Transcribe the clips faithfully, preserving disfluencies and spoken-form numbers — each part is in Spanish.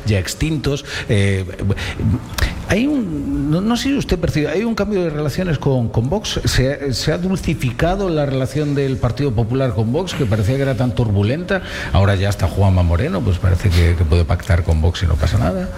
ya extintos. Eh, hay un, no, no sé si usted percibe, hay un cambio de relaciones con, con Vox. ¿Se, se ha dulcificado la relación del Partido Popular con Vox, que parecía que era tan turbulenta? Ahora ya está Juanma Moreno, pues parece que, que puede pactar con Vox y no pasa nada.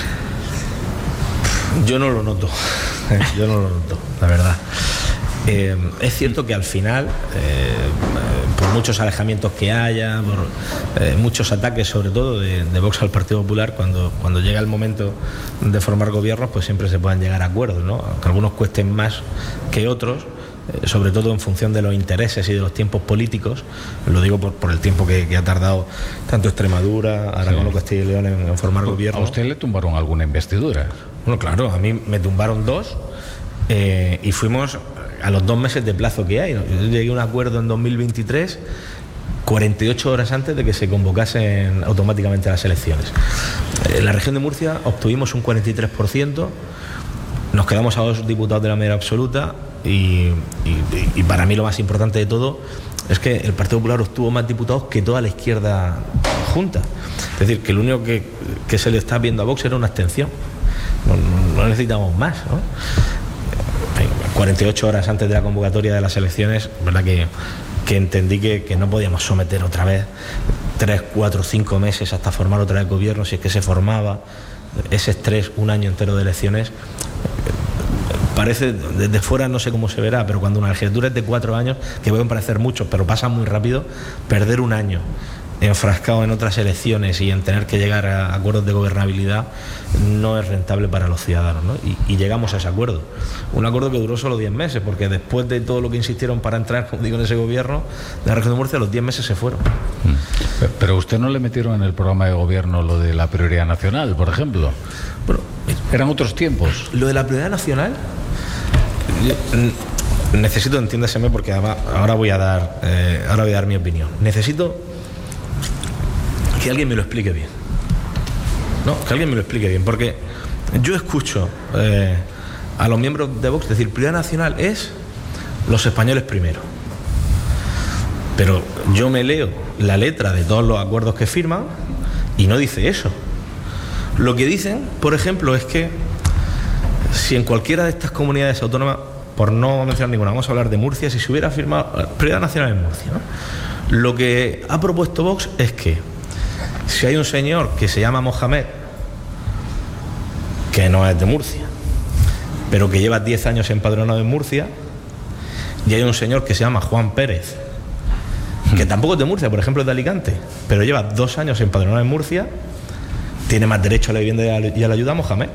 Yo no lo noto, yo no lo noto, la verdad. Eh, es cierto que al final, eh, por muchos alejamientos que haya, por eh, muchos ataques, sobre todo de, de Vox al Partido Popular, cuando, cuando llega el momento de formar gobiernos, pues siempre se puedan llegar a acuerdos, ¿no? Aunque algunos cuesten más que otros, eh, sobre todo en función de los intereses y de los tiempos políticos. Lo digo por, por el tiempo que, que ha tardado tanto Extremadura, ahora sí, con Castilla y León en, en formar gobierno. ¿A usted le tumbaron alguna investidura? Bueno, claro, a mí me tumbaron dos eh, y fuimos a los dos meses de plazo que hay. Yo llegué a un acuerdo en dos mil veintitrés, cuarenta y ocho horas antes de que se convocasen automáticamente las elecciones. En la región de Murcia obtuvimos un cuarenta y tres por ciento, nos quedamos a dos diputados de la mayoría absoluta y, y, y para mí lo más importante de todo es que el Partido Popular obtuvo más diputados que toda la izquierda junta. Es decir, que lo único que, que se le está viendo a Vox era una abstención. No, no, no necesitamos más, ¿no? cuarenta y ocho horas antes de la convocatoria de las elecciones, verdad que, que entendí que, que no podíamos someter otra vez tres, cuatro, cinco meses hasta formar otra vez gobierno, si es que se formaba ese estrés, un año entero de elecciones. Parece, desde fuera no sé cómo se verá, pero cuando una legislatura es de cuatro años, que pueden parecer muchos, pero pasan muy rápido, perder un año enfrascado en otras elecciones y en tener que llegar a acuerdos de gobernabilidad no es rentable para los ciudadanos, ¿no? Y, y llegamos a ese acuerdo. Un acuerdo que duró solo diez meses, porque después de todo lo que insistieron para entrar, como digo, en ese gobierno de la región de Murcia, los diez meses se fueron. Pero usted no le metieron en el programa de gobierno lo de la prioridad nacional, por ejemplo. Bueno, eran otros tiempos. Lo de la prioridad nacional, yo, necesito, entiéndaseme, porque ahora voy a dar, eh, ahora voy a dar mi opinión. Necesito que alguien me lo explique bien. No, que alguien me lo explique bien, porque yo escucho eh, a los miembros de Vox decir prioridad nacional es los españoles primero. Pero yo me leo la letra de todos los acuerdos que firman y no dice eso. Lo que dicen, por ejemplo, es que si en cualquiera de estas comunidades autónomas, por no mencionar ninguna, vamos a hablar de Murcia, si se hubiera firmado prioridad nacional en Murcia, ¿no? Lo que ha propuesto Vox es que si hay un señor que se llama Mohamed, que no es de Murcia, pero que lleva diez años empadronado en Murcia, y hay un señor que se llama Juan Pérez, que tampoco es de Murcia, por ejemplo es de Alicante, pero lleva dos años empadronado en Murcia, tiene más derecho a la vivienda y a la ayuda a Mohamed.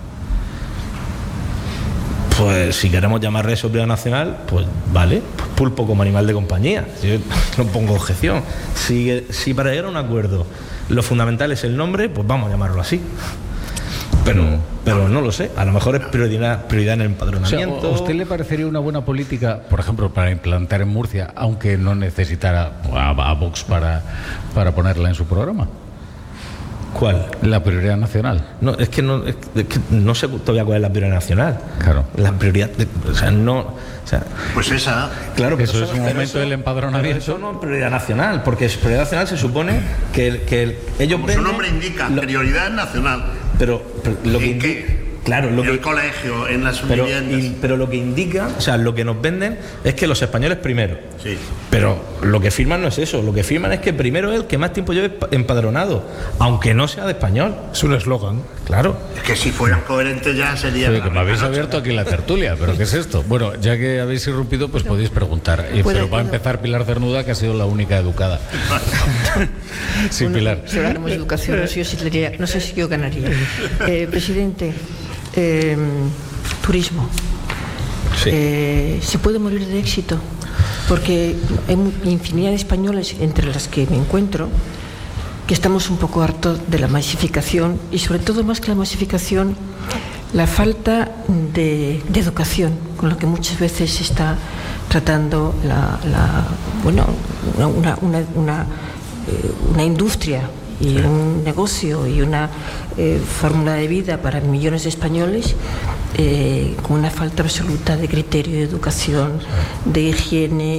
Pues si queremos llamarle eso prioridad nacional, pues vale, pues pulpo como animal de compañía, yo no pongo objeción. Si, si para llegar a un acuerdo lo fundamental es el nombre, pues vamos a llamarlo así. Pero, mm. pero no lo sé, a lo mejor es prioridad, prioridad en el empadronamiento. O sea, ¿a usted le parecería una buena política, por ejemplo, para implantar en Murcia, aunque no necesitara a, a Vox para, para ponerla en su programa? ¿Cuál? La prioridad nacional. No, es que no, es que no sé todavía cuál es la prioridad nacional. Claro. La prioridad, de, o sea, no, o sea, pues esa. Claro, eso, eso es un momento eso, del empadronamiento. Eso no es prioridad nacional, porque prioridad nacional se supone que, el, que el, ellos como venden, su nombre indica, lo, prioridad nacional. Pero, pero lo que indica, claro, lo en que, el colegio, en las pero, viviendas. Y, pero lo que indica, o sea, lo que nos venden es que los españoles primero. Sí. Pero lo que firman no es eso. Lo que firman es que primero es el que más tiempo lleve empadronado, aunque no sea de español. Es un eslogan. Claro. Es que si fueran coherentes ya sería. Sí, que me habéis abierto aquí la tertulia, pero ¿qué es esto? Bueno, ya que habéis irrumpido, pues podéis preguntar. Y, pero va a empezar Pilar Cernuda, que ha sido la única educada. Sí, bueno, Pilar. Si habláramos de educación, no sé, yo sí diría, no sé si yo ganaría. Eh, presidente, eh, turismo. Sí. Eh, ¿Se puede morir de éxito? Porque hay infinidad de españoles, entre las que me encuentro, que estamos un poco hartos de la masificación y, sobre todo, más que la masificación, la falta de, de educación, con lo que muchas veces se está tratando la, la bueno, una, una, una, eh, una industria y sí. un negocio y una eh, fórmula de vida para millones de españoles, eh, con una falta absoluta de criterio, de educación, de higiene,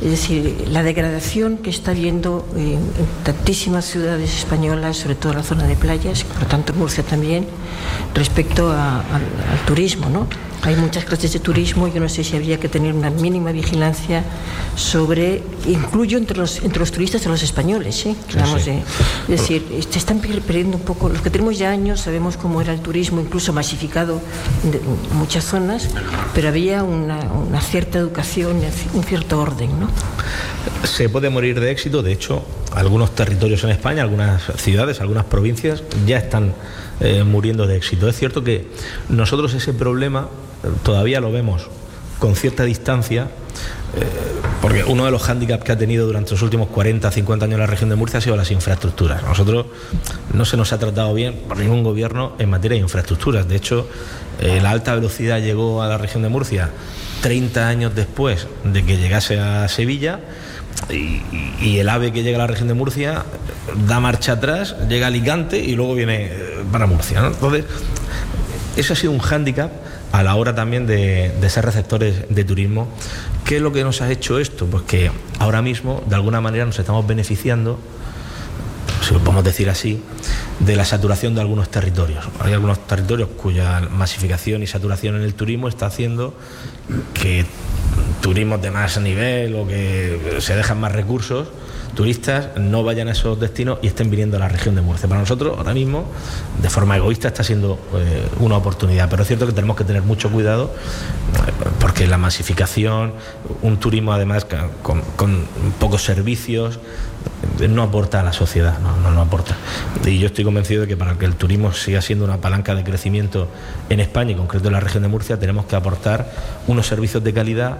Es decir, la degradación que está habiendo en, en tantísimas ciudades españolas, sobre todo en la zona de playas, por lo tanto en Murcia también, respecto a, a, al turismo, ¿no? Hay muchas clases de turismo, yo no sé si habría que tener una mínima vigilancia sobre, incluyo entre los, entre los turistas de los españoles, ¿eh? Sí, Vamos, sí. eh, es decir, se están perdiendo un poco, los que tenemos ya años sabemos cómo era el turismo, incluso masificado en muchas zonas, pero había una, una cierta educación, un cierto orden, ¿no? Se puede morir de éxito, de hecho, algunos territorios en España, algunas ciudades, algunas provincias ya están eh, muriendo de éxito. Es cierto que nosotros ese problema todavía lo vemos con cierta distancia, eh, porque uno de los hándicaps que ha tenido durante los últimos cuarenta, cincuenta años la región de Murcia ha sido las infraestructuras. Nosotros no se nos ha tratado bien por ningún gobierno en materia de infraestructuras. De hecho, eh, la alta velocidad llegó a la región de Murcia treinta años después de que llegase a Sevilla, y, y el AVE que llega a la región de Murcia da marcha atrás, llega a Alicante y luego viene para Murcia, ¿no? Entonces, eso ha sido un hándicap a la hora también de, de ser receptores de turismo. ¿Qué es lo que nos ha hecho esto? Pues que ahora mismo, de alguna manera, nos estamos beneficiando, si lo podemos decir así, de la saturación de algunos territorios. Hay algunos territorios cuya masificación y saturación en el turismo está haciendo que turismos de más nivel o que se dejan más recursos, turistas no vayan a esos destinos y estén viniendo a la región de Murcia. Para nosotros, ahora mismo, de forma egoísta, está siendo eh, una oportunidad, pero es cierto que tenemos que tener mucho cuidado eh, porque la masificación, un turismo además con, con pocos servicios, eh, no aporta a la sociedad, no, no, no aporta. Y yo estoy convencido de que para que el turismo siga siendo una palanca de crecimiento en España y en concreto en la región de Murcia, tenemos que aportar unos servicios de calidad.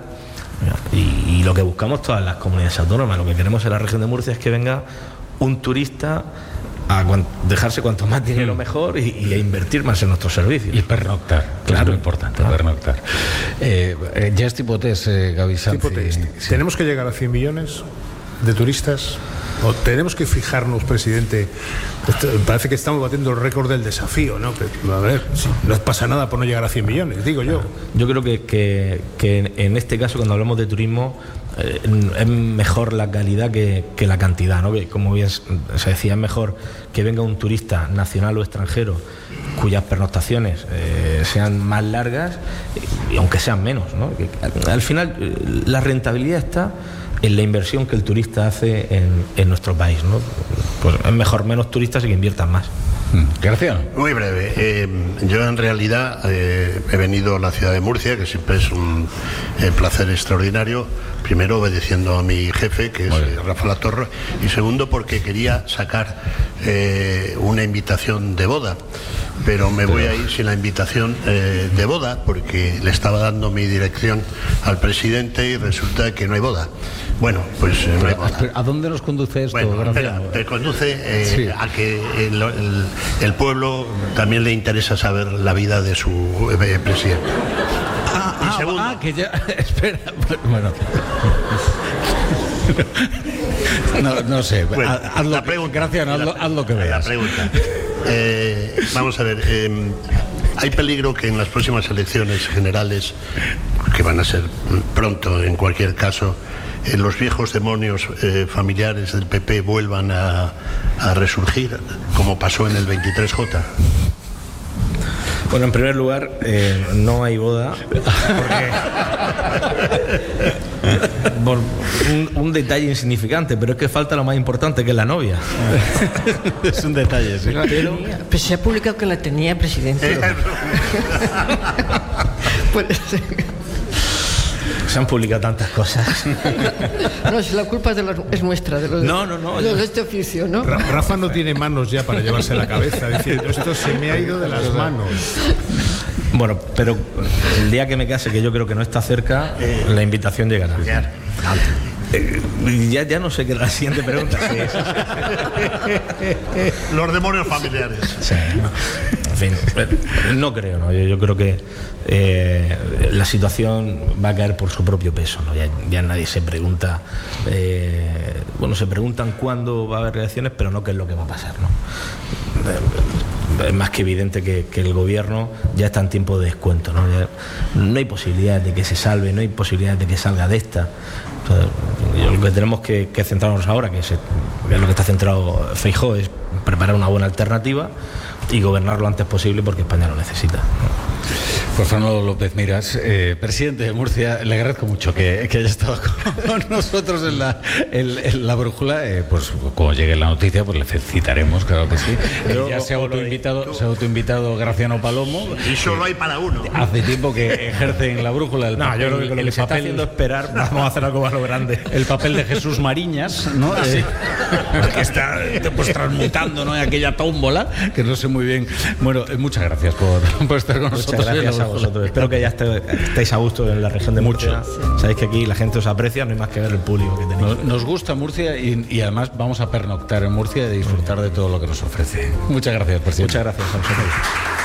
Y, y lo que buscamos todas las comunidades autónomas, lo que queremos en la región de Murcia es que venga un turista a cuan, dejarse cuanto más dinero mejor y, y a invertir más en nuestros servicios. Y pernoctar, claro, es lo importante, claro. Pernoctar. Eh, eh, ya es tipo test, eh, Gaby Sanz. Tipo test. Sí. ¿Tenemos que llegar a cien millones de turistas? ¿O tenemos que fijarnos, presidente? Esto, parece que estamos batiendo el récord del desafío, ¿no? Que, a ver, si no pasa nada por no llegar a cien millones, digo yo. Yo creo que, que, que en este caso, cuando hablamos de turismo, eh, es mejor la calidad que, que la cantidad, ¿no? Que, como bien se decía, es mejor que venga un turista nacional o extranjero cuyas pernoctaciones eh, sean más largas, y aunque sean menos, ¿no? Que, al, al final, la rentabilidad está en la inversión que el turista hace en, en nuestro país, ¿no? Pues es mejor menos turistas y que inviertan más. Gracias. Muy breve. Eh, yo en realidad eh, he venido a la ciudad de Murcia, que siempre es un eh, placer extraordinario. Primero obedeciendo a mi jefe, que es eh, Rafa Latorre, y segundo porque quería sacar eh, una invitación de boda. Pero me voy a ir sin la invitación eh, de boda porque le estaba dando mi dirección al presidente y resulta que no hay boda. Bueno, pues eh, no hay boda. ¿A dónde nos conduce esto? Bueno, espera, te conduce eh, sí. a que el, el, el pueblo también le interesa saber la vida de su eh, presidente. Ah, y ah, segundo, ah, que ya... Espera, bueno... No, no sé, bueno, haz lo, pregunta, gracias, haz, lo, haz lo que veas. La pregunta. Eh, vamos a ver, eh, hay peligro que en las próximas elecciones generales, que van a ser pronto en cualquier caso, eh, los viejos demonios eh, familiares del P P vuelvan a, a resurgir, como pasó en el veintitrés J. Bueno, en primer lugar, eh, no hay boda, porque... Por un, un detalle insignificante, pero es que falta lo más importante, que es la novia. Es un detalle, sí. Pero, pues se ha publicado que la tenía, presidente. Puede ser. Se han publicado tantas cosas. No, si la culpa es, de los, es nuestra, de los, no, no, no, de, de este oficio, ¿no? Rafa no tiene manos ya para llevarse la cabeza, diciendo, esto se me ha ido de las manos. Bueno, pero el día que me case, que yo creo que no está cerca, eh, la invitación llegará. Ya, eh, ya, ya no sé qué es la siguiente pregunta. Sí, sí. Los demonios familiares. Sí, no. En fin, no creo, ¿no? Yo, yo creo que eh, la situación va a caer por su propio peso, ¿no? Ya, ya nadie se pregunta, eh, bueno, se preguntan cuándo va a haber elecciones, pero no qué es lo que va a pasar, ¿no? es más que evidente que, que el gobierno ya está en tiempo de descuento, ¿no? Ya, no hay posibilidad de que se salve, no hay posibilidad de que salga de esta. O sea, lo que tenemos que, que centrarnos ahora, que, se, que es lo que está centrado Feijóo, es preparar una buena alternativa y gobernar lo antes posible porque España lo necesita. Pues Fernando López Miras, eh, presidente de Murcia, le agradezco mucho que, que haya estado con nosotros en la, en, en la brújula. Eh, pues cuando llegue la noticia, pues le felicitaremos, claro que sí. Eh, ya se ha autoinvitado, se ha autoinvitado Graciano Palomo. Y solo hay para uno. Hace tiempo que ejerce en la brújula el no, papel, yo creo que con lo el que se está papel, haciendo esperar, vamos a hacer algo más grande. El papel de Jesús Mariñas, ¿no? Sí. Eh, que está pues, transmutando, ¿no? En aquella tómbola, que no sé muy bien. Bueno, eh, muchas gracias por, por estar con Muchas nosotros. gracias a vosotros. Espero que ya esté, estéis a gusto en la región de Murcia. Mucho. Sabéis que aquí la gente os aprecia, no hay más que ver el público que tenéis. Nos, nos gusta Murcia y, y además vamos a pernoctar en Murcia y disfrutar de todo lo que nos ofrece. Muchas gracias, presidente. Muchas gracias a vosotros.